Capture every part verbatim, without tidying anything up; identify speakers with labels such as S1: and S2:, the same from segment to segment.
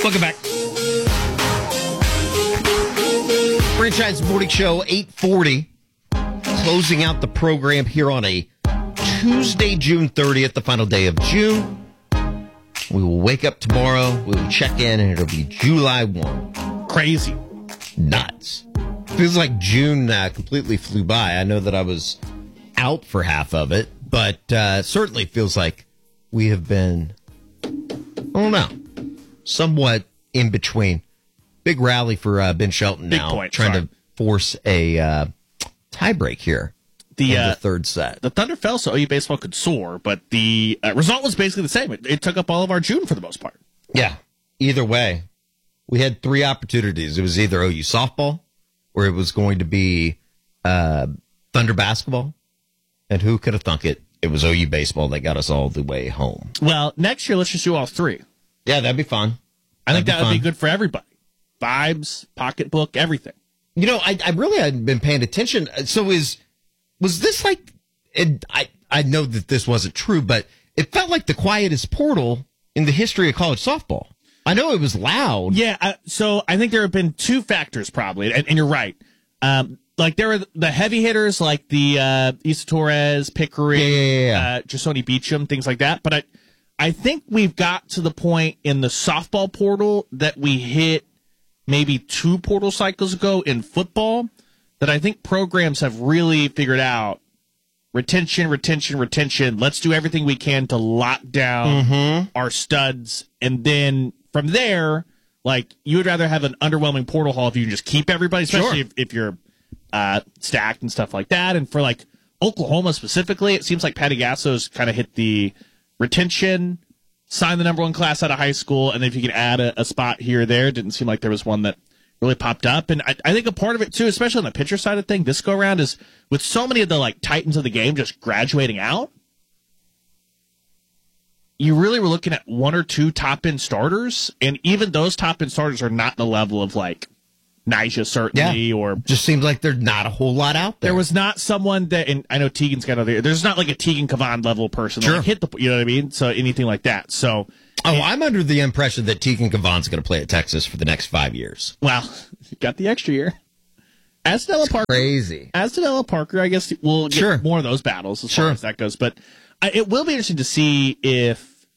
S1: Welcome back. Franchise Morning Show, eight forty. Closing out the program here on a Tuesday, June thirtieth, the final day of June. We will wake up tomorrow, we will check in, and it'll be July first.
S2: Crazy.
S1: Nuts. Feels like June uh, completely flew by. I know that I was out for half of it, but uh, certainly feels like we have been, I don't know, somewhat in between. Big rally for uh, Ben Shelton
S2: Big
S1: now,
S2: point,
S1: trying
S2: sorry.
S1: to force a uh, tie break here
S2: The,
S1: in
S2: uh,
S1: the third set.
S2: The Thunder fell so O U baseball could soar, but the uh, result was basically the same. It, it took up all of our June for the most part.
S1: Yeah, either way, we had three opportunities. It was either O U softball, or it was going to be uh, Thunder basketball, and who could have thunk it? It was O U baseball that got us all the way home.
S2: Well, next year, let's just do all three.
S1: Yeah, that'd be fun.
S2: I think
S1: That'd be
S2: that would be
S1: fun.
S2: good for everybody. Vibes, pocketbook, everything.
S1: You know, I, I really hadn't been paying attention. So is was this like? It, I I know that this wasn't true, but it felt like the quietest portal in the history of college softball. I know it was loud.
S2: Yeah, uh, so I think there have been two factors probably, and, and you're right. Um, like there were the heavy hitters like the uh, Issa Torres, Pickering,
S1: Yeah, yeah, yeah.
S2: uh, Jasoni Beecham, things like that. But I, I think we've got to the point in the softball portal that we hit maybe two portal cycles ago in football that I think programs have really figured out. Retention, retention, retention. Let's do everything we can to lock down
S1: Mm-hmm.
S2: our studs. And then from there, like, you would rather have an underwhelming portal haul if you can just keep everybody, especially
S1: Sure.
S2: if, if you're uh, stacked and stuff like that. And for, like, Oklahoma specifically, it seems like Patty Gasso's kind of hit the retention, sign the number one class out of high school, and then if you can add a, a spot here or there, it didn't seem like there was one that really popped up. And I, I think a part of it, too, especially on the pitcher side of thing, this go-around is with so many of the, like, titans of the game just graduating out, you really were looking at one or two top-end starters, and even those top-end starters are not the level of, like, Nyjah, certainly,
S1: Yeah.
S2: or...
S1: Just seems like there's not a whole lot out there.
S2: There was not someone that, and I know Tegan's got other, there's not like a Tegan Kavan level person that
S1: Sure.
S2: like hit the, you know what I mean? So anything like that. So,
S1: Oh, I'm under the impression that Tegan Kavan's going to play at Texas for the next five years.
S2: well, got the extra year. As Della Parker,
S1: Crazy.
S2: as Della Parker, I guess we'll get
S1: Sure.
S2: more of those battles as
S1: Sure.
S2: far as that goes. But I, it will be interesting to see if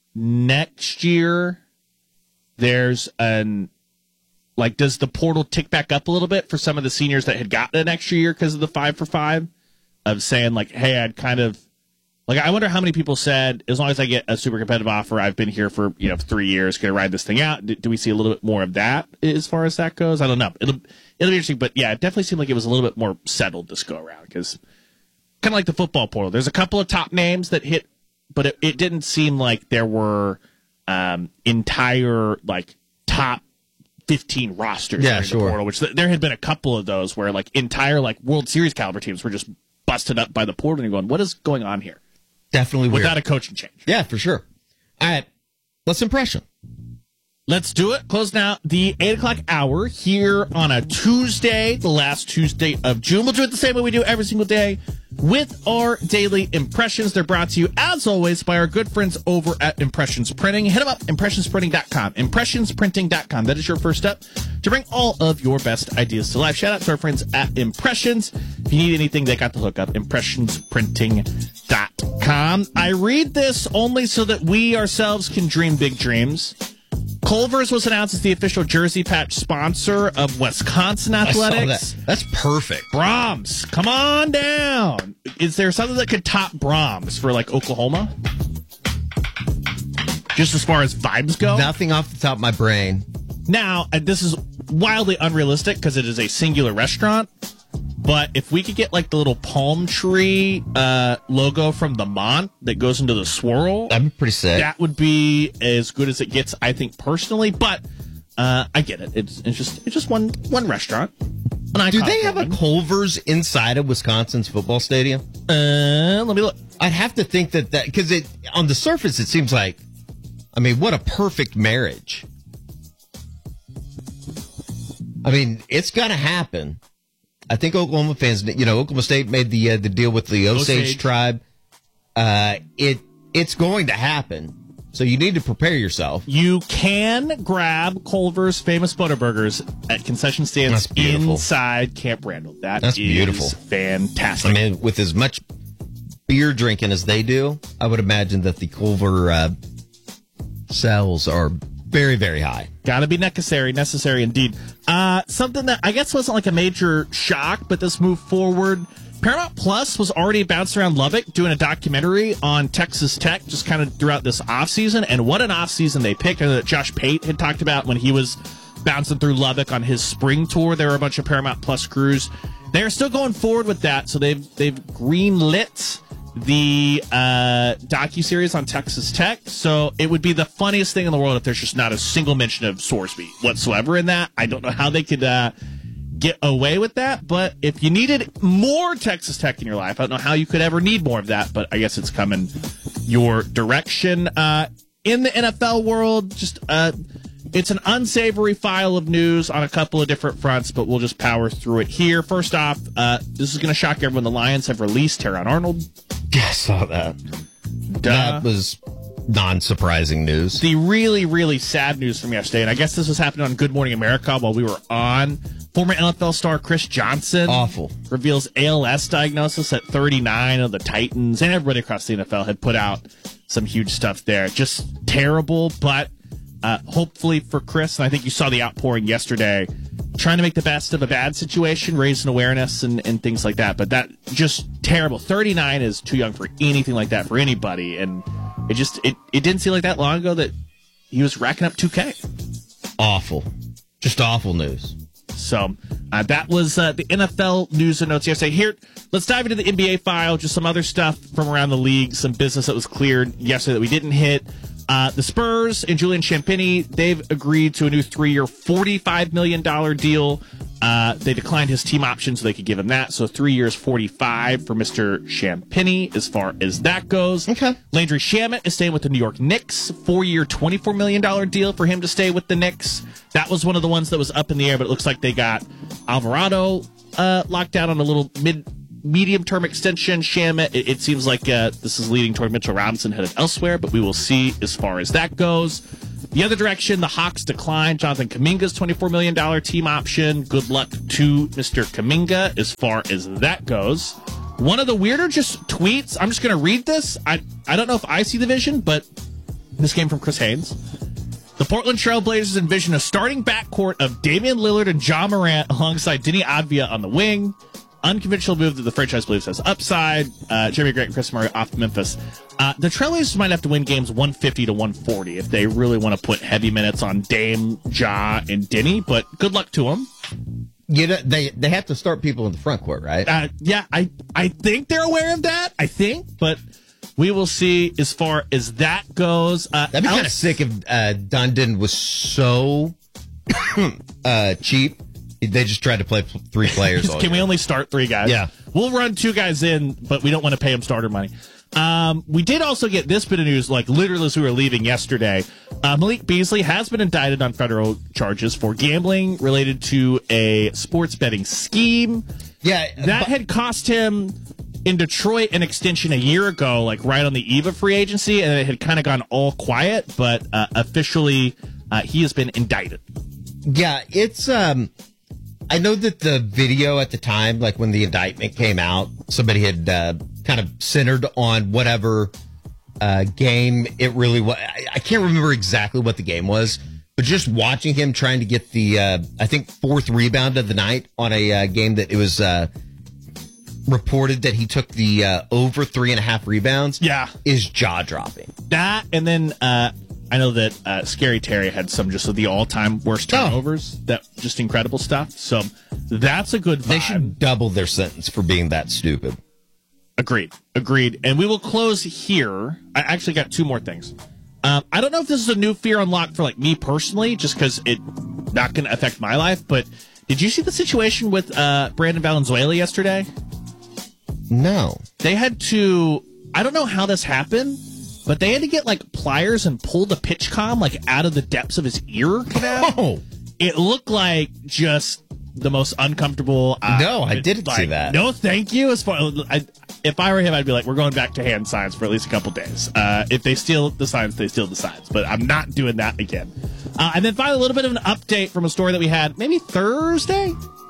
S2: next year there's an, like, does the portal tick back up a little bit for some of the seniors that had gotten an extra year because of the five for five? Of saying, like, hey, I'd kind of, like, I wonder how many people said, as long as I get a super competitive offer, I've been here for, you know, three years, can I ride this thing out? Do, do we see a little bit more of that as far as that goes? I don't know. It'll, it'll be interesting, but yeah, it definitely seemed like it was a little bit more settled this go around because kind of like the football portal. There's a couple of top names that hit, but it, it didn't seem like there were um, entire, like, top fifteen rosters
S1: Yeah,
S2: in
S1: sure.
S2: the portal, which th- there had been a couple of those where, like, entire, like, World Series caliber teams were just busted up by the portal and you're going, what is going on here?
S1: Definitely weird.
S2: Without a coaching change.
S1: Yeah, for sure. All right. Let's impression.
S2: Let's do it. Closing out the eight o'clock hour here on a Tuesday, the last Tuesday of June. We'll do it the same way we do every single day with our daily impressions. They're brought to you, as always, by our good friends over at Impressions Printing. Hit them up, impressions printing dot com. impressions printing dot com. That is your first step to bring all of your best ideas to life. Shout out to our friends at Impressions. If you need anything, they got the hookup. impressions printing dot com. I read this only so that we ourselves can dream big dreams. Culver's was announced as the official jersey patch sponsor of Wisconsin Athletics.
S1: I saw that. That's perfect.
S2: Brahms, come on down. Is there something that could top Brahms for, like, Oklahoma? Just as far as vibes go?
S1: Nothing off the top of my brain.
S2: Now, and this is wildly unrealistic because it is a singular restaurant, but if we could get, like, the little palm tree uh, logo from the Mont that goes into the swirl,
S1: That'd be pretty sick.
S2: that would be as good as it gets, I think, personally. But uh, I get it. It's, it's just it's just one one restaurant. An
S1: Do
S2: iconic
S1: they have a
S2: one.
S1: Culver's inside of Wisconsin's football stadium?
S2: Uh, let me look.
S1: I'd have to think that that because it on the surface it seems like, I mean, what a perfect marriage. I mean, it's gonna happen. I think Oklahoma fans, you know, Oklahoma State made the uh, the deal with the Osage,
S2: Osage.
S1: tribe. Uh, it it's going to happen. So you need to prepare yourself.
S2: You can grab Culver's famous Butterburgers at concession stands inside Camp Randall. That
S1: That's
S2: is
S1: beautiful.
S2: Fantastic.
S1: I mean, with as much beer drinking as they do, I would imagine that the Culver uh, sales are very, very high.
S2: Gotta be necessary, necessary indeed. Uh, something that I guess wasn't like a major shock, but this move forward. Paramount Plus was already bouncing around Lubbock doing a documentary on Texas Tech just kind of throughout this offseason. And what an offseason they picked. I know that Josh Pate had talked about when he was bouncing through Lubbock on his spring tour. There were a bunch of Paramount Plus crews. They're still going forward with that. So they've, they've greenlit the uh, docuseries on Texas Tech. So it would be the funniest thing in the world if there's just not a single mention of Sorsby whatsoever in that. I don't know how they could uh, get away with that, but if you needed more Texas Tech in your life, I don't know how you could ever need more of that, but I guess it's coming your direction. Uh, in the N F L world, just uh, it's an unsavory file of news on a couple of different fronts, but we'll just power through it here. First off, uh, this is going to shock everyone. The Lions have released Teron Arnold.
S1: Yeah, I saw that.
S2: Duh.
S1: That was non-surprising news.
S2: The really, really sad news from yesterday, and I guess this was happening on Good Morning America while we were on. Former N F L star Chris Johnson
S1: Awful.
S2: reveals A L S diagnosis at thirty-nine. Of the Titans and everybody across the N F L had put out some huge stuff there. Just terrible, but uh, hopefully for Chris, and I think you saw the outpouring yesterday, trying to make the best of a bad situation, raising awareness and, and things like that. But that just terrible. thirty-nine is too young for anything like that for anybody, and it just it, it didn't seem like that long ago that he was racking up two K.
S1: Awful. Just awful news.
S2: So uh, that was uh, the N F L news and notes yesterday. Here, let's dive into the N B A file, just some other stuff from around the league, some business that was cleared yesterday that we didn't hit. Uh, the Spurs and Julian Champagnie, they've agreed to a new three-year, forty-five million dollars deal. Uh, they declined his team option so they could give him that. So three years, forty-five for Mister Champagnie as far as that goes.
S1: Okay.
S2: Landry Shamet is staying with the New York Knicks. Four-year, twenty-four million dollars deal for him to stay with the Knicks. That was one of the ones that was up in the air, but it looks like they got Alvarado uh, locked down on a little mid medium-term extension. Shamet, it, it seems like uh, this is leading toward Mitchell Robinson headed elsewhere, but we will see as far as that goes. The other direction, the Hawks declined Jonathan Kuminga's twenty-four million dollars team option. Good luck to Mister Kuminga as far as that goes. One of the weirder just tweets, I'm just going to read this. I, I don't know if I see the vision, but this came from Chris Haynes. The Portland Trail Blazers envision a starting backcourt of Damian Lillard and Ja Morant alongside Denny Advia on the wing. Unconventional move that the franchise believes has upside. Uh, Jeremy Grant and Chris Murray off to Memphis. Uh, the Trailblazers might have to win games one fifty to one forty if they really want to put heavy minutes on Dame, Ja, and Denny, but good luck to them.
S1: You know, they they have to start people in the front court, right?
S2: Uh, yeah, I, I think they're aware of that. I think, but we will see as far as that goes. Uh,
S1: That'd be kind of sick if uh, Dundon was so uh, cheap. They just tried to play three players. all
S2: Can we
S1: year.
S2: only start three guys?
S1: Yeah.
S2: We'll run two guys in, but we don't want to pay them starter money. Um, we did also get this bit of news, like literally as we were leaving yesterday. Uh, Malik Beasley has been indicted on federal charges for gambling related to a sports betting scheme.
S1: Yeah.
S2: That
S1: but-
S2: had cost him in Detroit an extension a year ago, like right on the eve of free agency, and it had kind of gone all quiet, but uh, officially uh, he has been indicted.
S1: Yeah, it's um I know that the video at the time, like when the indictment came out, somebody had uh, kind of centered on whatever uh, game it really was. I, I can't remember exactly what the game was, but just watching him trying to get the, uh, I think, fourth rebound of the night on a uh, game that it was uh, reported that he took the uh, over three and a half rebounds.
S2: Yeah.
S1: Is jaw dropping.
S2: That, and then uh, I know that uh, Scary Terry had some just of the all-time worst turnovers. Oh. That just incredible stuff. So that's a good vibe.
S1: They should double their sentence for being that stupid.
S2: Agreed. Agreed. And we will close here. I actually got two more things. Um, I don't know if this is a new fear unlocked for like me personally, just because it not going to affect my life. But did you see the situation with uh, Brandon Valenzuela yesterday?
S1: No.
S2: They had to. I don't know how this happened. But they had to get, like, pliers and pull the pitch comm, like, out of the depths of his ear canal.
S1: Oh.
S2: It looked like just the most uncomfortable. Uh,
S1: No, I didn't
S2: like,
S1: see that.
S2: No, thank you. As far, I, if I were him, I'd be like, we're going back to hand signs for at least a couple days. Uh, if they steal the signs, they steal the signs. But I'm not doing that again. Uh, and then finally, a little bit of an update from a story that we had maybe Thursday.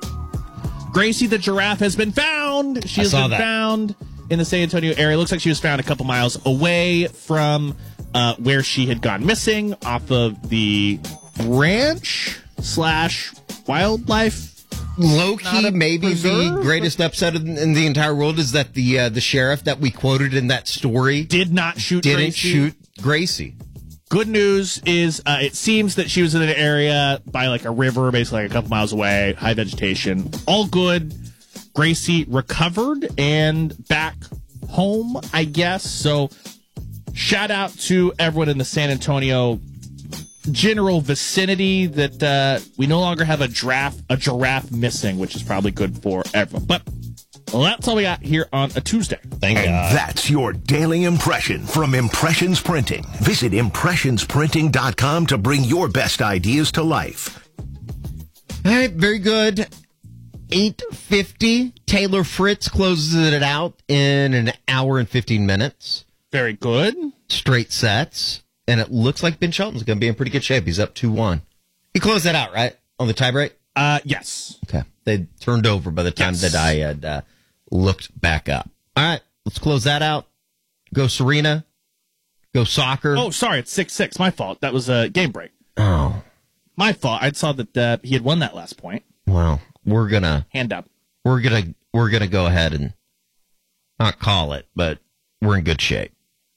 S2: Gracie the giraffe has been found. She
S1: I
S2: has
S1: saw
S2: been
S1: that.
S2: found in the San Antonio area. Looks like she was found a couple miles away from uh, where she had gone missing, off of the ranch slash wildlife.
S1: Low
S2: Not
S1: key,
S2: a
S1: maybe
S2: preserve?
S1: the greatest upset in, in the entire world is that the uh, the sheriff that we quoted in that story
S2: Did not shoot
S1: didn't
S2: Gracie.
S1: shoot Gracie.
S2: Good news is uh, it seems that she was in an area by like a river, basically like a couple miles away, high vegetation. All good. Gracie recovered and back home, I guess. So shout out to everyone in the San Antonio general vicinity that uh, we no longer have a giraffe, a giraffe missing, which is probably good for everyone. But well, that's all we got here on a Tuesday.
S1: Thank
S3: And
S1: God.
S3: that's your daily impression from Impressions Printing. Visit impressions printing dot com to bring your best ideas to life.
S1: All right, very good. eight fifty. Taylor Fritz closes it out in an hour and fifteen minutes.
S2: Very good.
S1: Straight sets. And it looks like Ben Shelton's going to be in pretty good shape. He's up two one. He closed that out, right? On the tie break?
S2: Uh, yes.
S1: Okay. They turned over by the time
S2: Yes.
S1: that I had uh, looked back up. All right, let's close that out. Go Serena. Go soccer.
S2: Oh, sorry, it's six six. My fault. That was a game break.
S1: Oh,
S2: My fault. I saw that uh, he had won that last point.
S1: well, we're gonna
S2: Hand up.
S1: we're gonna we're gonna go ahead and not call it, but we're in good shape.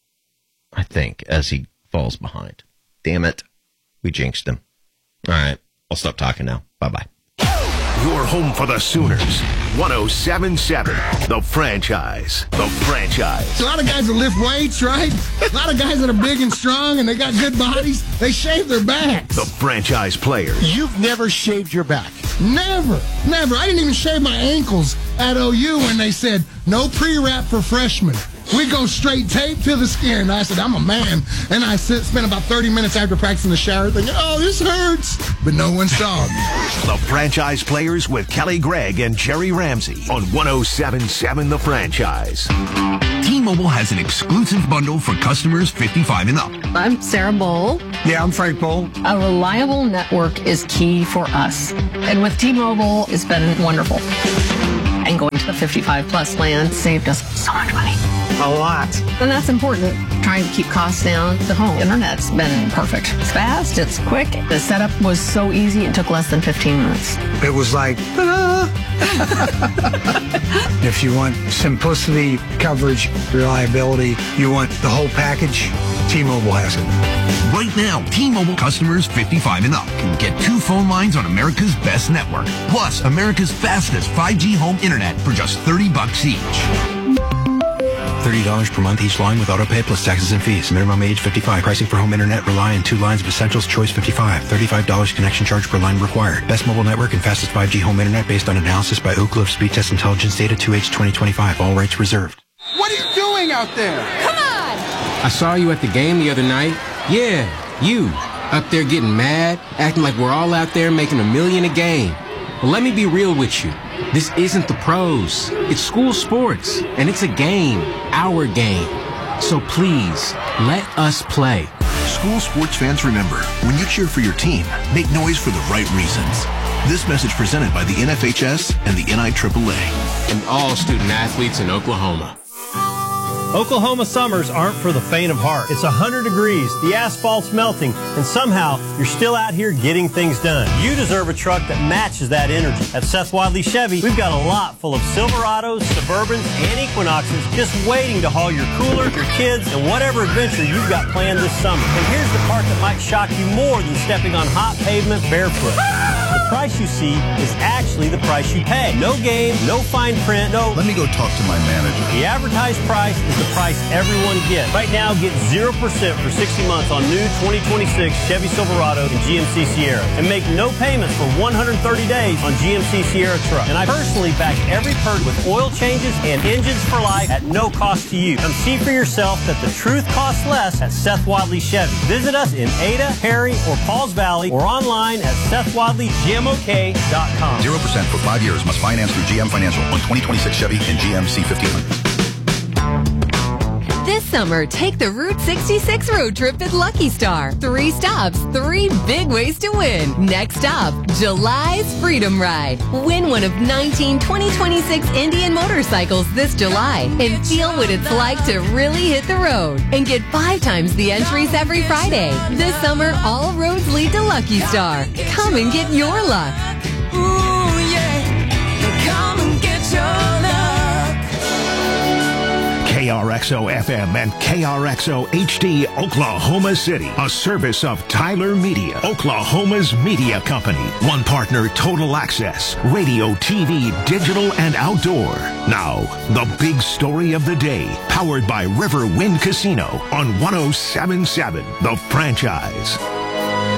S1: I think as he falls behind. Damn it, we jinxed him. All right, I'll stop talking now. Bye bye.
S3: Your home for the Sooners. one oh seven point seven. The Franchise. The Franchise.
S4: A lot of guys that lift weights, right? A lot of guys that are big and strong and they got good bodies, they shave their backs.
S3: The Franchise Players.
S5: You've never shaved your back.
S4: Never, never. I didn't even shave my ankles at O U when they said no pre-wrap for freshmen. We go straight tape to the skin. I said, I'm a man. And I sit, spent about thirty minutes after practice in the shower thinking, oh, this hurts. But no one saw me.
S3: The Franchise Players with Kelly Gregg and Jerry Ramsey on one oh seven point seven The Franchise.
S6: T-Mobile has an exclusive bundle for customers fifty-five and up.
S7: I'm Sarah Bowl.
S5: Yeah, I'm Frank Bowl.
S7: A reliable network is key for us. And with T-Mobile, it's been wonderful. And going to the fifty-five plus plan saved us so much money.
S5: A lot.
S7: And that's important. Trying to keep costs down. The home internet's been perfect. It's fast, it's quick. The setup was so easy, it took less than fifteen minutes.
S5: It was like, ta-da! If you want simplicity, coverage, reliability, you want the whole package, T-Mobile has it.
S6: Right now, T-Mobile customers fifty-five and up can get two phone lines on America's best network, plus America's fastest five G home internet for just thirty bucks each.
S8: thirty dollars per month each line with auto pay plus taxes and fees. Minimum age fifty-five. Pricing for home internet rely on two lines of Essentials Choice fifty-five. thirty-five dollars connection charge per line required. Best mobile network and fastest five G home internet based on analysis by Oak Cliff Speed Test Intelligence Data two H twenty twenty-five. All rights reserved.
S5: What are you doing out there?
S9: Come on!
S10: I saw you at the game the other night. Yeah, you. Up there getting mad, acting like we're all out there making a million a game. Well, let me be real with you. This isn't the pros. It's school sports, and it's a game, our game. So please, let us play.
S3: School sports fans remember, when you cheer for your team, make noise for the right reasons. This message presented by the N F H S and the N I triple A.
S10: And all student athletes in Oklahoma.
S11: Oklahoma summers aren't for the faint of heart. It's one hundred degrees, the asphalt's melting, and somehow you're still out here getting things done. You deserve a truck that matches that energy. At Seth Wadley Chevy, we've got a lot full of Silverados, Suburbans, and Equinoxes just waiting to haul your cooler, your kids, and whatever adventure you've got planned this summer. And here's the part that might shock you more than stepping on hot pavement barefoot. The price you see is actually the price you pay. No game, no fine print, no...
S12: Let me go talk to my manager.
S11: The advertised price is the price everyone gets. Right now, get zero percent for sixty months on new twenty twenty-six Chevy Silverado and G M C Sierra. And make no payments for one hundred thirty days on G M C Sierra truck. And I personally back every perk with oil changes and engines for life at no cost to you. Come see for yourself that the truth costs less at Seth Wadley Chevy. Visit us in Ada, Perry, or Pauls Valley or online at Seth Wadley G m o k dot com.
S9: zero percent for five years. Must finance through G M Financial on twenty twenty-six Chevy and G M C fifteen hundred.
S12: This summer, take the Route sixty-six road trip at Lucky Star. Three stops, three big ways to win. Next stop, July's Freedom Ride. Win one of nineteen twenty twenty-six Indian motorcycles this July and feel what it's like to really hit the road. And get five times the entries every Friday. This summer, all roads lead to Lucky Star. Come and get your luck.
S13: Ooh, yeah. Come and get your luck.
S14: K R X O F M and K R X O H D Oklahoma City, a service of Tyler Media, Oklahoma's media company. One partner, Total Access, radio, T V, digital, and outdoor. Now, the big story of the day, powered by River Wind Casino on one oh seven point seven, The Franchise.